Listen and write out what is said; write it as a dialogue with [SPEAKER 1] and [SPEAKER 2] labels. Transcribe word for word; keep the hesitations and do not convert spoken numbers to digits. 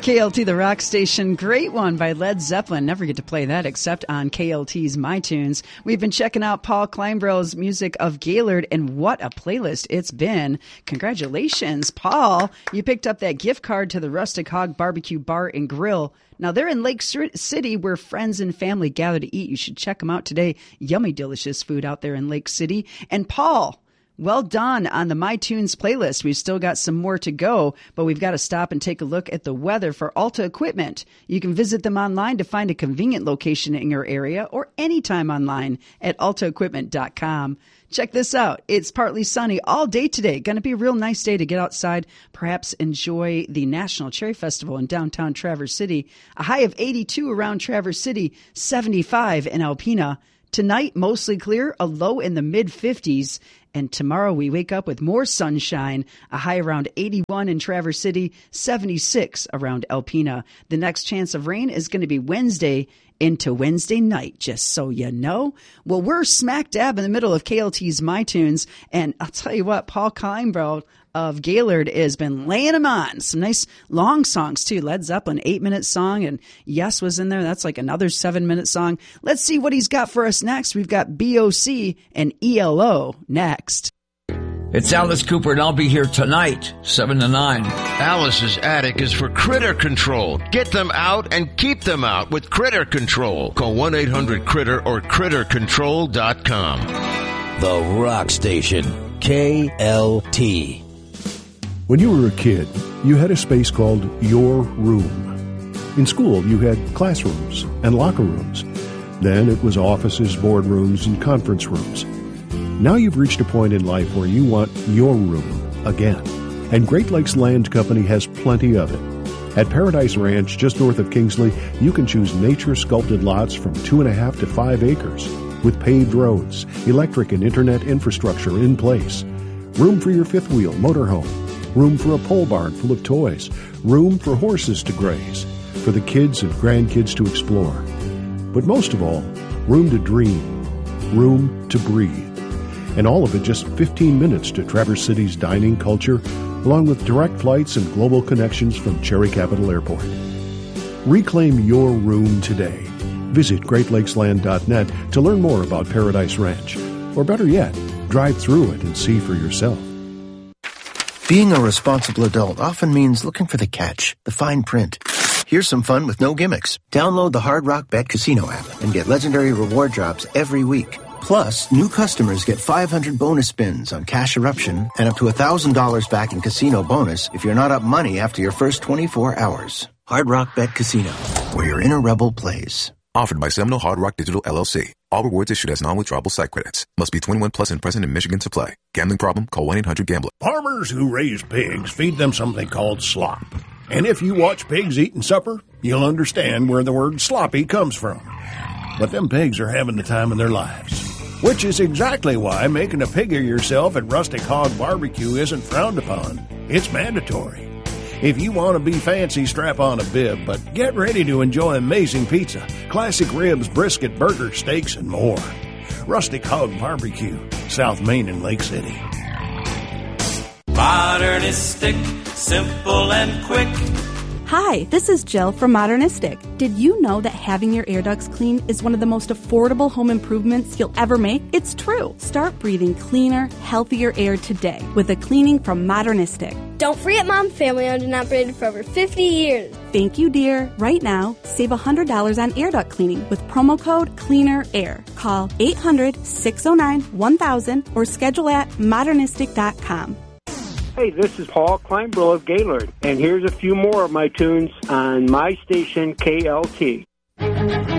[SPEAKER 1] K L T, the rock station. Great one by Led Zeppelin. Never get to play that except on K L T's MyTunes. We've been checking out Paul Kleinbrill's music of Gaylord, and what a playlist it's been. Congratulations, Paul. You picked up that gift card to the Rustic Hog Barbecue Bar and Grill. Now, they're in Lake City where friends and family gather to eat. You should check them out today. Yummy, delicious food out there in Lake City. And Paul, well done on the MyTunes playlist. We've still got some more to go, but we've got to stop and take a look at the weather for Alta Equipment. You can visit them online to find a convenient location in your area or anytime online at alta equipment dot com. Check this out. It's partly sunny all day today. Going to be a real nice day to get outside, perhaps enjoy the National Cherry Festival in downtown Traverse City. A high of eighty-two around Traverse City, seventy-five in Alpena. Tonight, mostly clear, a low in the mid-fifties. And tomorrow we wake up with more sunshine, a high around eighty-one in Traverse City, seventy-six around Alpena. The next chance of rain is going to be Wednesday into Wednesday night, just so you know. Well, we're smack dab in the middle of K L T's MyTunes, and I'll tell you what, Paul Kleinbrill of Gaylord has been laying them on. Some nice long songs, too. Led Zeppelin, eight-minute song, and Yes was in there. That's like another seven-minute song. Let's see what he's got for us next. We've got B O C and E L O next.
[SPEAKER 2] It's Alice Cooper, and I'll be here tonight, seven to nine.
[SPEAKER 3] Alice's Attic is for critter control. Get them out and keep them out with Critter Control. Call one eight hundred critter or critter control dot com.
[SPEAKER 4] The Rock Station, K L T.
[SPEAKER 5] When you were a kid, you had a space called your room. In school, you had classrooms and locker rooms. Then it was offices, boardrooms, and conference rooms. Now you've reached a point in life where you want your room again. And Great Lakes Land Company has plenty of it. At Paradise Ranch, just north of Kingsley, you can choose nature-sculpted lots from two and a half to five acres with paved roads, electric and internet infrastructure in place. Room for your fifth wheel motorhome. Room for a pole barn full of toys. Room for horses to graze. For the kids and grandkids to explore. But most of all, room to dream. Room to breathe. And all of it just fifteen minutes to Traverse City's dining culture, along with direct flights and global connections from Cherry Capital Airport. Reclaim your room today. Visit great lakes land dot net to learn more about Paradise Ranch. Or better yet, drive through it and see for yourself.
[SPEAKER 6] Being a responsible adult often means looking for the catch, the fine print. Here's some fun with no gimmicks. Download the Hard Rock Bet Casino app and get legendary reward drops every week. Plus, new customers get five hundred bonus spins on Cash Eruption and up to one thousand dollars back in casino bonus if you're not up money after your first twenty-four hours. Hard Rock Bet Casino, where your inner rebel plays.
[SPEAKER 7] Offered by Seminole Hard Rock Digital L L C. All rewards issued as non-withdrawable site credits. Must be twenty-one plus and present in Michigan to play. Gambling problem? Call one eight hundred gambler.
[SPEAKER 8] Farmers who raise pigs feed them something called slop. And if you watch pigs eating supper, you'll understand where the word sloppy comes from. But them pigs are having the time of their lives. Which is exactly why making a pig of yourself at Rustic Hog Barbecue isn't frowned upon. It's mandatory. If you want to be fancy, strap on a bib, but get ready to enjoy amazing pizza, classic ribs, brisket, burgers, steaks, and more. Rustic Hog Barbecue, South Main and Lake City.
[SPEAKER 9] Modernistic, simple and quick.
[SPEAKER 10] Hi, this is Jill from Modernistic. Did you know that having your air ducts clean is one of the most affordable home improvements you'll ever make? It's true. Start breathing cleaner, healthier air today with a cleaning from Modernistic.
[SPEAKER 11] Don't forget Mom, family owned and operated for over fifty years.
[SPEAKER 10] Thank you, dear. Right now, save one hundred dollars on air duct cleaning with promo code CLEANERAIR. Call eight hundred, six oh nine, one thousand or schedule at modernistic dot com.
[SPEAKER 12] Hey, this is Paul Kleinbrill of Gaylord, and here's a few more of my tunes on my station, K L T.